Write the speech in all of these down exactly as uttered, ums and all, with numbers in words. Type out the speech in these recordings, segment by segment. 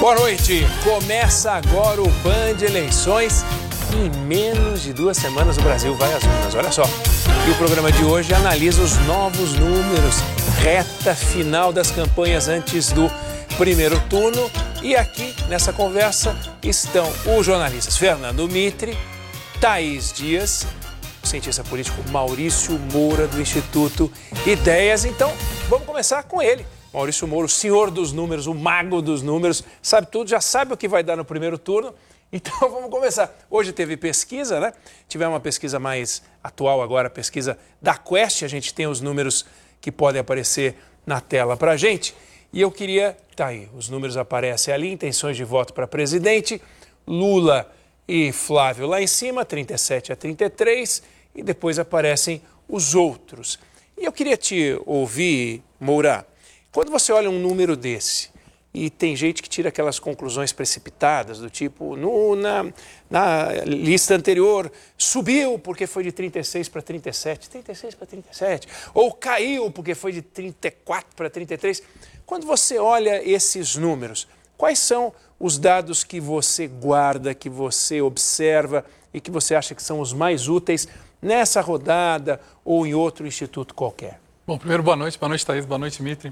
Boa noite. Começa agora o Band Eleições. Em menos de duas semanas o Brasil vai às urnas. Olha só. E o programa de hoje analisa os novos números, reta final das campanhas antes do primeiro turno. E aqui nessa conversa estão os jornalistas Fernando Mitre, Thaís Dias, o cientista político Maurício Moura, do Instituto Ideias. Então, vamos começar com ele. Maurício Moura, o senhor dos números, o mago dos números, sabe tudo, já sabe o que vai dar no primeiro turno. Então, vamos começar. Hoje teve pesquisa, né? Tivemos uma pesquisa mais atual agora, a pesquisa da Quest. A gente tem os números que podem aparecer na tela para a gente. E eu queria... Tá aí, os números aparecem ali, intenções de voto para presidente. Lula e Flávio lá em cima, trinta e sete a trinta e três. E depois aparecem os outros. E eu queria te ouvir, Moura, quando você olha um número desse, e tem gente que tira aquelas conclusões precipitadas, do tipo, no, na, na lista anterior, subiu porque foi de trinta e seis para trinta e sete, trinta e seis para trinta e sete, ou caiu porque foi de trinta e quatro para trinta e três. Quando você olha esses números, quais são os dados que você guarda, que você observa e que você acha que são os mais úteis nessa rodada ou em outro instituto qualquer? Bom, primeiro, boa noite. Boa noite, Thaís. Boa noite, Mitre.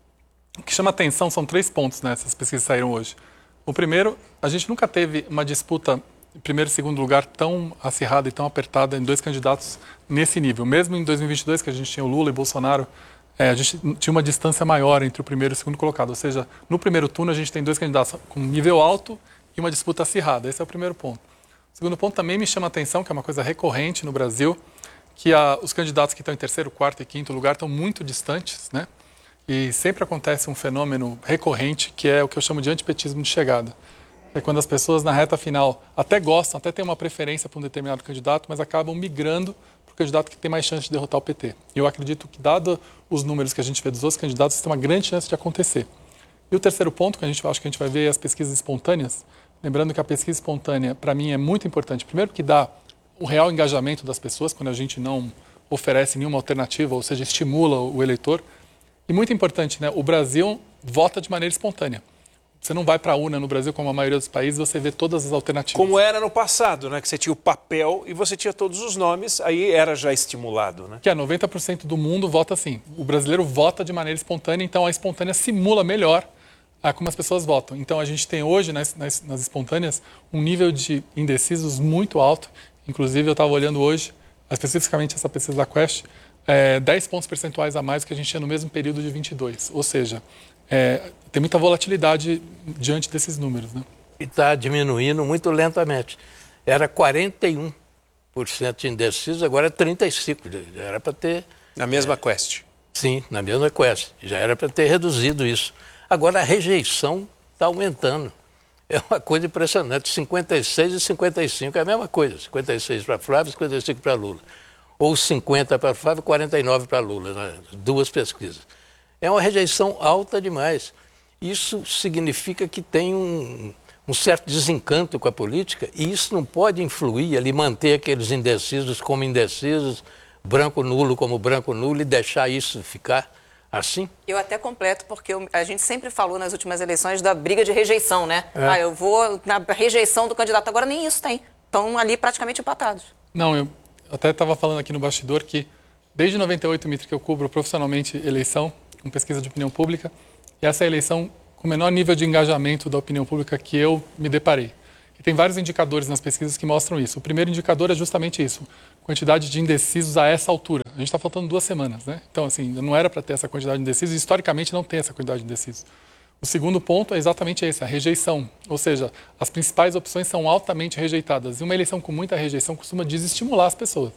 O que chama atenção são três pontos nessas pesquisas que saíram hoje. O primeiro, a gente nunca teve uma disputa em primeiro e segundo lugar tão acirrada e tão apertada em dois candidatos nesse nível. Mesmo em dois mil e vinte e dois, que a gente tinha o Lula e Bolsonaro, é, a gente tinha uma distância maior entre o primeiro e o segundo colocado. Ou seja, no primeiro turno a gente tem dois candidatos com nível alto e uma disputa acirrada. Esse é o primeiro ponto. O segundo ponto também me chama a atenção, que é uma coisa recorrente no Brasil, que a, os candidatos que estão em terceiro, quarto e quinto lugar estão muito distantes, né? E sempre acontece um fenômeno recorrente, que é o que eu chamo de antipetismo de chegada. É quando as pessoas na reta final até gostam, até têm uma preferência para um determinado candidato, mas acabam migrando para o candidato que tem mais chance de derrotar o P T. E eu acredito que, dado os números que a gente vê dos outros candidatos, isso tem uma grande chance de acontecer. E o terceiro ponto, que a gente acho que a gente vai ver, é as pesquisas espontâneas. Lembrando que a pesquisa espontânea, para mim, é muito importante. Primeiro, que dá o real engajamento das pessoas, quando a gente não oferece nenhuma alternativa, ou seja, estimula o eleitor. E muito importante, né? O Brasil vota de maneira espontânea. Você não vai para a urna no Brasil, como a maioria dos países, você vê todas as alternativas. Como era no passado, né? Que você tinha o papel e você tinha todos os nomes, aí era já estimulado, né? Que é noventa por cento do mundo vota assim. O brasileiro vota de maneira espontânea, então a espontânea simula melhor a como as pessoas votam. Então a gente tem hoje, nas, nas, nas espontâneas, um nível de indecisos muito alto. Inclusive, eu estava olhando hoje, especificamente essa pesquisa da Quest, É, dez pontos percentuais a mais do que a gente tinha no mesmo período de vinte e dois. Ou seja, é, tem muita volatilidade diante desses números, né? E está diminuindo muito lentamente. Era quarenta e um por cento de indecisos, agora é trinta e cinco por cento. Já era para ter... Na mesma é, Quest? Sim, na mesma Quest. Já era para ter reduzido isso. Agora a rejeição está aumentando. É uma coisa impressionante. cinquenta e seis e cinquenta e cinco é a mesma coisa. cinquenta e seis para Flávio e cinquenta e cinco para Lula. Ou cinquenta para Flávio e quarenta e nove para Lula, né? Duas pesquisas. É uma rejeição alta demais. Isso significa que tem um, um certo desencanto com a política e isso não pode influir ali, manter aqueles indecisos como indecisos, branco nulo como branco nulo e deixar isso ficar assim? Eu até completo, porque eu, a gente sempre falou nas últimas eleições da briga de rejeição, né? É. Ah, eu vou na rejeição do candidato. Agora nem isso tem. Estão ali praticamente empatados. Não, eu... até estava falando aqui no bastidor que, desde noventa e oito, Mitre, que eu cubro profissionalmente eleição, com pesquisa de opinião pública, e essa é a eleição com o menor nível de engajamento da opinião pública que eu me deparei. E tem vários indicadores nas pesquisas que mostram isso. O primeiro indicador é justamente isso, quantidade de indecisos a essa altura. A gente está faltando duas semanas, né? Então, assim, não era para ter essa quantidade de indecisos, e historicamente não tem essa quantidade de indecisos. O segundo ponto é exatamente esse, a rejeição. Ou seja, as principais opções são altamente rejeitadas. E uma eleição com muita rejeição costuma desestimular as pessoas.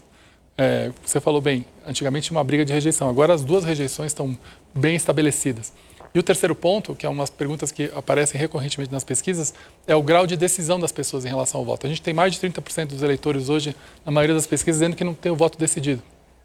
É, você falou bem, antigamente tinha uma briga de rejeição. Agora as duas rejeições estão bem estabelecidas. E o terceiro ponto, que é umas perguntas que aparecem recorrentemente nas pesquisas, é o grau de decisão das pessoas em relação ao voto. A gente tem mais de trinta por cento dos eleitores hoje, na maioria das pesquisas, dizendo que não tem o voto decidido.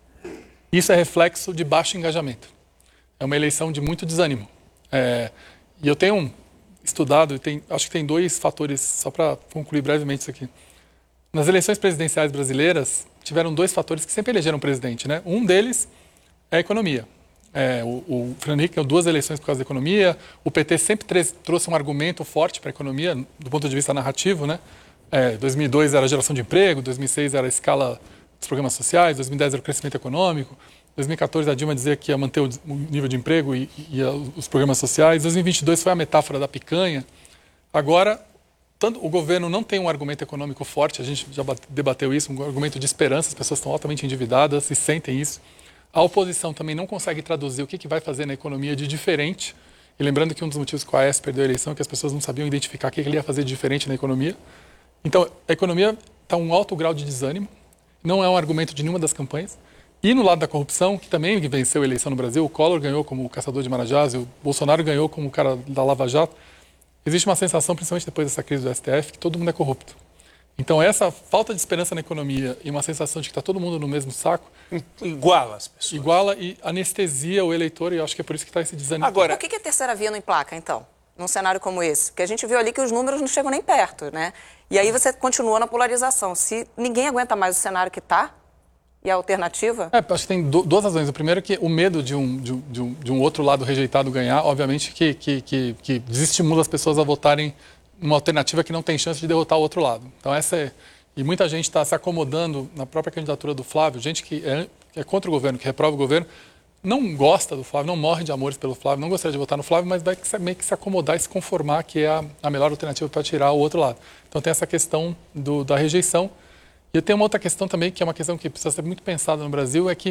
Isso é reflexo de baixo engajamento. É uma eleição de muito desânimo. É, E eu tenho estudado, tem, acho que tem dois fatores, só para concluir brevemente isso aqui. Nas eleições presidenciais brasileiras, tiveram dois fatores que sempre elegeram presidente, né? Um deles é a economia. É, o, o Fernando Henrique ganhou duas eleições por causa da economia. O P T sempre tre- trouxe um argumento forte para a economia, do ponto de vista narrativo, né? É, dois mil e dois era a geração de emprego, dois mil e seis era a escala dos programas sociais, dois mil e dez era o crescimento econômico, dois mil e quatorze a Dilma dizia que ia manter o, o nível de emprego e, e, e os programas sociais, dois mil e vinte e dois foi a metáfora da picanha. Agora, tanto, o governo não tem um argumento econômico forte, a gente já debateu isso, um argumento de esperança, as pessoas estão altamente endividadas e sentem isso. A oposição também não consegue traduzir o que, que vai fazer na economia de diferente. E lembrando que um dos motivos que o Aécio perdeu a eleição é que as pessoas não sabiam identificar o que, que ele ia fazer de diferente na economia. Então, a economia está um alto grau de desânimo, não é um argumento de nenhuma das campanhas. E no lado da corrupção, que também venceu a eleição no Brasil, o Collor ganhou como o caçador de Marajás, o Bolsonaro ganhou como o cara da Lava Jato, existe uma sensação, principalmente depois dessa crise do S T F, que todo mundo é corrupto. Então, essa falta de esperança na economia e uma sensação de que está todo mundo no mesmo saco... Iguala as pessoas. Iguala e anestesia o eleitor, e eu acho que é por isso que está esse desânimo. Agora, por que, que a terceira via não emplaca, então, num cenário como esse? Porque a gente viu ali que os números não chegam nem perto, né? E aí você continua na polarização. Se ninguém aguenta mais o cenário que está, e a alternativa? É, acho que tem do, duas razões. O primeiro é que o medo de um, de um, de um, de um outro lado rejeitado ganhar, obviamente, que, que, que, que desestimula as pessoas a votarem uma alternativa que não tem chance de derrotar o outro lado. Então, essa é... E muita gente está se acomodando na própria candidatura do Flávio, gente que é, que é contra o governo, que reprova o governo, não gosta do Flávio, não morre de amores pelo Flávio, não gostaria de votar no Flávio, mas vai meio que se acomodar e se conformar que é a, a melhor alternativa para tirar o outro lado. Então, tem essa questão do, da rejeição. E tem uma outra questão também, que é uma questão que precisa ser muito pensada no Brasil, é que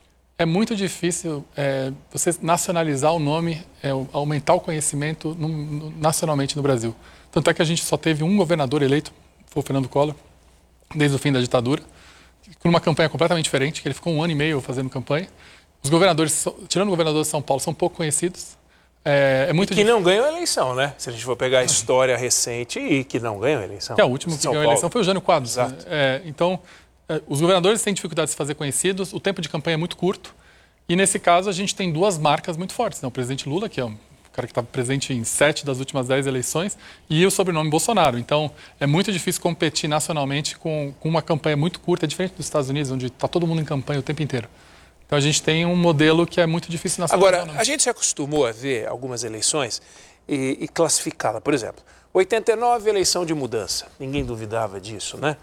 é muito difícil é, você nacionalizar o nome, é, aumentar o conhecimento no, no, nacionalmente no Brasil. Tanto é que a gente só teve um governador eleito, foi o Fernando Collor, desde o fim da ditadura, com uma campanha completamente diferente, que ele ficou um ano e meio fazendo campanha. Os governadores, tirando o governador de São Paulo, são pouco conhecidos. É, é muito e que difícil. Não ganhou a eleição, né? Se a gente for pegar a história recente e que não ganhou a eleição. É, o último que ganhou a eleição foi o Jânio Quadros. Né? É, então, é, os governadores têm dificuldade de se fazer conhecidos, o tempo de campanha é muito curto, e nesse caso a gente tem duas marcas muito fortes. Né? O presidente Lula, que é um o cara que está presente em sete das últimas dez eleições, e o sobrenome Bolsonaro. Então, é muito difícil competir nacionalmente com, com uma campanha muito curta, é diferente dos Estados Unidos, onde está todo mundo em campanha o tempo inteiro. Então, a gente tem um modelo que é muito difícil nacionalmente. Agora, a gente se acostumou a ver algumas eleições e, e classificá-la. Por exemplo, oitenta e nove, eleição de mudança. Ninguém duvidava disso, né?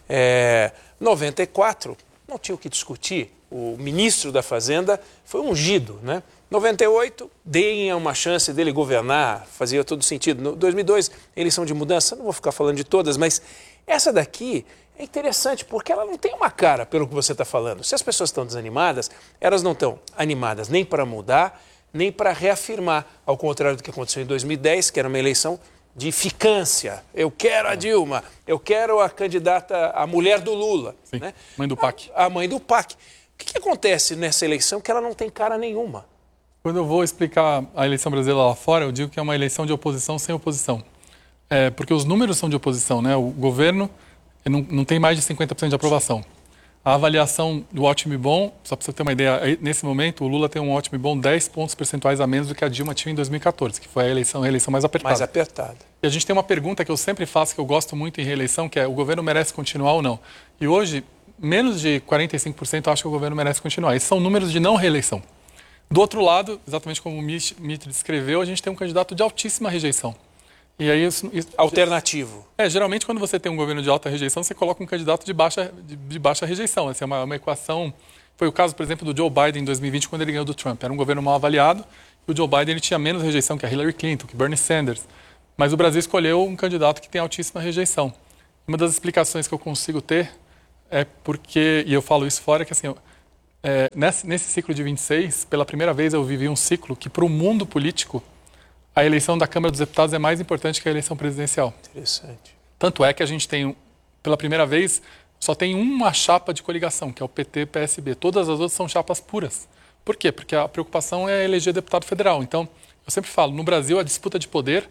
É, noventa e quatro, não tinha o que discutir. O ministro da Fazenda foi ungido, né? noventa e oito, deem uma chance dele governar, fazia todo sentido. No dois mil e dois, eleição de mudança, não vou ficar falando de todas, mas essa daqui é interessante porque ela não tem uma cara pelo que você está falando. Se as pessoas estão desanimadas, elas não estão animadas nem para mudar, nem para reafirmar, ao contrário do que aconteceu em dois mil e dez, que era uma eleição de ficância. Eu quero a Dilma, eu quero a candidata, a mulher do Lula. Sim, né? Mãe do P A C. A, a mãe do P A C. O que, que acontece nessa eleição que ela não tem cara nenhuma? Quando eu vou explicar a eleição brasileira lá fora, eu digo que é uma eleição de oposição sem oposição. É, porque os números são de oposição, né? O governo não, não tem mais de cinquenta por cento de aprovação. A avaliação do ótimo e bom, só para você ter uma ideia, nesse momento o Lula tem um ótimo e bom dez pontos percentuais a menos do que a Dilma tinha em dois mil e quatorze, que foi a eleição, a eleição mais apertada. Mais apertada. E a gente tem uma pergunta que eu sempre faço, que eu gosto muito em reeleição, que é: o governo merece continuar ou não? E hoje, menos de quarenta e cinco por cento acham que o governo merece continuar. Esses são números de não reeleição. Do outro lado, exatamente como o Mitre descreveu, a gente tem um candidato de altíssima rejeição. E aí isso, isso, alternativo. É, geralmente quando você tem um governo de alta rejeição, você coloca um candidato de baixa, de, de baixa rejeição. Essa é uma, uma equação. Foi o caso, por exemplo, do Joe Biden em dois mil e vinte, quando ele ganhou do Trump. Era um governo mal avaliado e o Joe Biden ele tinha menos rejeição que a Hillary Clinton, que Bernie Sanders. Mas o Brasil escolheu um candidato que tem altíssima rejeição. Uma das explicações que eu consigo ter é porque, e eu falo isso fora, que assim, é, nesse, nesse ciclo de vinte e seis, pela primeira vez eu vivi um ciclo que, para o mundo político, a eleição da Câmara dos Deputados é mais importante que a eleição presidencial. Interessante. Tanto é que a gente tem, pela primeira vez, só tem uma chapa de coligação, que é o P T P S B. Todas as outras são chapas puras. Por quê? Porque a preocupação é eleger deputado federal. Então, eu sempre falo, no Brasil, a disputa de poder,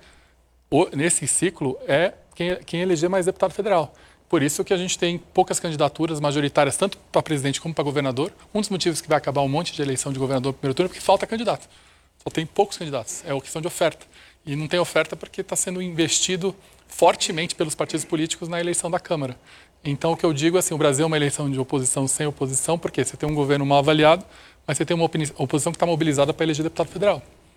nesse ciclo, é quem, quem eleger mais deputado federal. Por isso que a gente tem poucas candidaturas majoritárias, tanto para presidente como para governador. Um dos motivos que vai acabar um monte de eleição de governador no primeiro turno é porque falta candidato. Só tem poucos candidatos. É uma questão de oferta. E não tem oferta porque está sendo investido fortemente pelos partidos políticos na eleição da Câmara. Então, o que eu digo é assim, o Brasil é uma eleição de oposição sem oposição, porque você tem um governo mal avaliado, mas você tem uma oposição que está mobilizada para eleger deputado federal.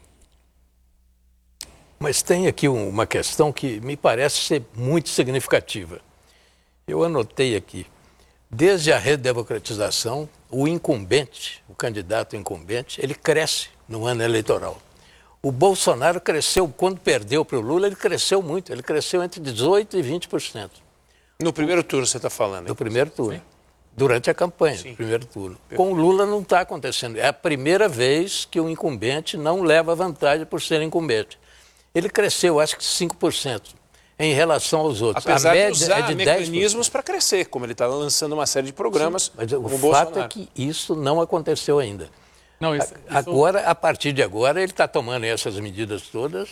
Mas tem aqui uma questão que me parece ser muito significativa. Eu anotei aqui. Desde a redemocratização, o incumbente, o candidato incumbente, ele cresce no ano eleitoral. O Bolsonaro cresceu, quando perdeu para o Lula, ele cresceu muito. Ele cresceu entre dezoito por cento e vinte por cento. No primeiro turno você está falando? No primeiro turno. Sim. Durante a campanha, Sim. no primeiro turno. Com o Lula não está acontecendo. É a primeira vez que o incumbente não leva vantagem por ser incumbente. Ele cresceu, acho que cinco por cento em relação aos outros. Apesar a média de usar é de mecanismos para crescer, como ele está lançando uma série de programas. Sim, mas o fato Bolsonaro. é que isso não aconteceu ainda. Não, isso, agora, isso... a partir de agora, ele está tomando essas medidas todas.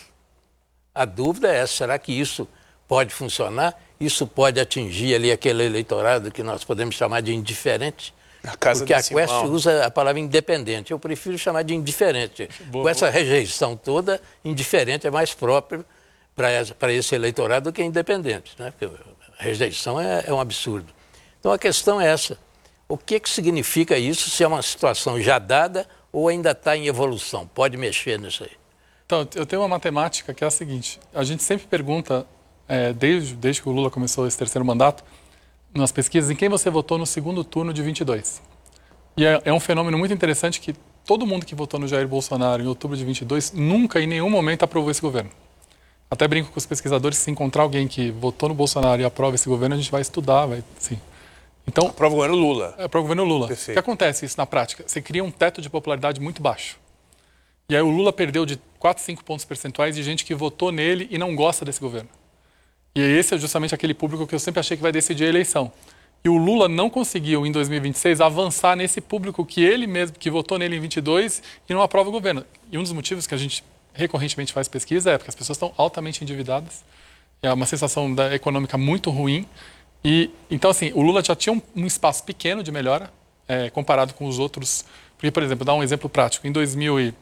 A dúvida é, será que isso pode funcionar? Isso pode atingir ali aquele eleitorado que nós podemos chamar de indiferente? A casa Porque a Simão. Quest usa a palavra independente. Eu prefiro chamar de indiferente. Boa, Com essa boa. rejeição toda, indiferente é mais próprio para esse eleitorado do que independente. Né? Porque a rejeição é, é um absurdo. Então a questão é essa. O que, que significa isso, se é uma situação já dada ou ainda está em evolução? Pode mexer nisso aí. Então, eu tenho uma matemática que é a seguinte. A gente sempre pergunta, é, desde, desde que o Lula começou esse terceiro mandato, nas pesquisas, em quem você votou no segundo turno de vinte e dois. E é, é um fenômeno muito interessante que todo mundo que votou no Jair Bolsonaro em outubro de vinte e dois nunca, em nenhum momento, aprovou esse governo. Até brinco com os pesquisadores, se encontrar alguém que votou no Bolsonaro e aprova esse governo, a gente vai estudar, vai, sim. Então, aprova o governo Lula. É, aprova o governo Lula. Perfeito. O que acontece isso na prática? Você cria um teto de popularidade muito baixo. E aí o Lula perdeu de quatro, cinco pontos percentuais de gente que votou nele e não gosta desse governo. E esse é justamente aquele público que eu sempre achei que vai decidir a eleição. E o Lula não conseguiu, em dois mil e vinte e seis, avançar nesse público que ele mesmo, que votou nele em vinte e dois e não aprova o governo. E um dos motivos que a gente recorrentemente faz pesquisa é porque as pessoas estão altamente endividadas. É uma sensação da econômica muito ruim. E, então, assim, o Lula já tinha um, um espaço pequeno de melhora, é, comparado com os outros. Porque, por exemplo, dar um exemplo prático. Em dois mil e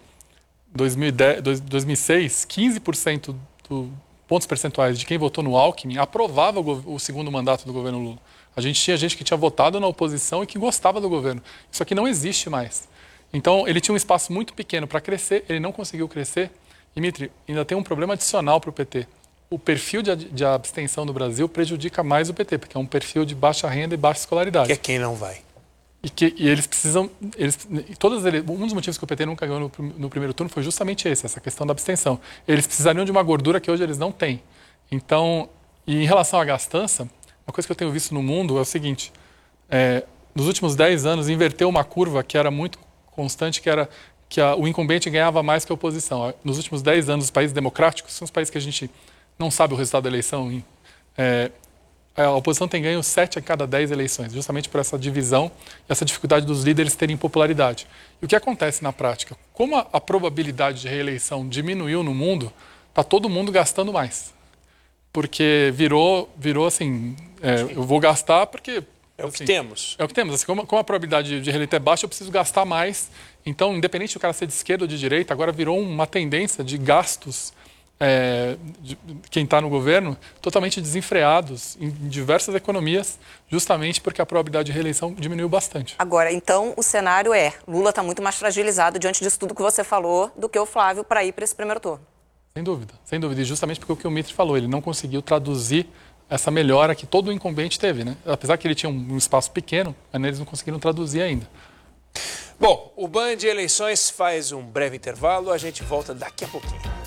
dez, dois mil e seis, quinze por cento do pontos percentuais de quem votou no Alckmin aprovava o, o segundo mandato do governo Lula. A gente tinha gente que tinha votado na oposição e que gostava do governo. Isso aqui não existe mais. Então, ele tinha um espaço muito pequeno para crescer, ele não conseguiu crescer. E, Mitri, ainda tem um problema adicional para o P T. O perfil de, de abstenção do Brasil prejudica mais o P T, porque é um perfil de baixa renda e baixa escolaridade. Que é quem não vai. E, que, e eles precisam... Eles, todas eles, um dos motivos que o P T nunca ganhou no, no primeiro turno foi justamente esse, essa questão da abstenção. Eles precisariam de uma gordura que hoje eles não têm. Então, e em relação à gastança, uma coisa que eu tenho visto no mundo é o seguinte, é, nos últimos dez anos inverteu uma curva que era muito constante, que era que a, o incumbente ganhava mais que a oposição. Nos últimos dez anos, os países democráticos, são os países que a gente não sabe o resultado da eleição, é, a oposição tem ganho sete a cada dez eleições, justamente por essa divisão e essa dificuldade dos líderes terem popularidade. E o que acontece na prática? Como a, a probabilidade de reeleição diminuiu no mundo, está todo mundo gastando mais. Porque virou, virou assim, é, eu vou gastar porque... É o assim, que temos. É o que temos. Assim, como, como a probabilidade de reeleição é baixa, eu preciso gastar mais. Então, independente do cara ser de esquerda ou de direita, agora virou uma tendência de gastos... É, de quem está no governo, totalmente desenfreados em diversas economias, justamente porque a probabilidade de reeleição diminuiu bastante. Agora, então, o cenário é, Lula está muito mais fragilizado diante disso tudo que você falou do que o Flávio para ir para esse primeiro turno. Sem dúvida, sem dúvida. E justamente porque o que o Mitri falou, ele não conseguiu traduzir essa melhora que todo o incumbente teve, né? Apesar que ele tinha um, um espaço pequeno, eles não conseguiram traduzir ainda. Bom, o Band Eleições faz um breve intervalo, a gente volta daqui a pouquinho.